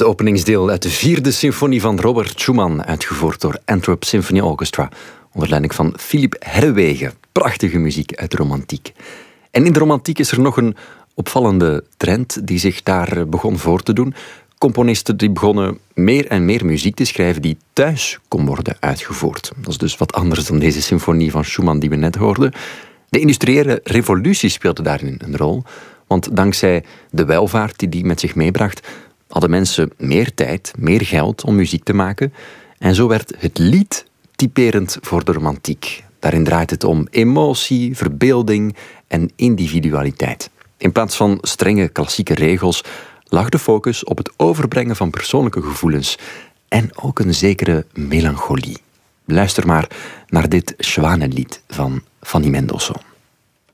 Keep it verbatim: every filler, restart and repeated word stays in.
Het openingsdeel uit de vierde symfonie van Robert Schumann, uitgevoerd door Antwerp Symphony Orchestra, onder leiding van Philippe Herwegen. Prachtige muziek uit de romantiek. En in de romantiek is er nog een opvallende trend die zich daar begon voor te doen. Componisten die begonnen meer en meer muziek te schrijven die thuis kon worden uitgevoerd. Dat is dus wat anders dan deze symfonie van Schumann die we net hoorden. De industriële revolutie speelde daarin een rol, want dankzij de welvaart die die met zich meebracht, hadden mensen meer tijd, meer geld om muziek te maken. En zo werd het lied typerend voor de romantiek. Daarin draait het om emotie, verbeelding en individualiteit. In plaats van strenge klassieke regels lag de focus op het overbrengen van persoonlijke gevoelens en ook een zekere melancholie. Luister maar naar dit Zwanenlied van Fanny Mendelssohn.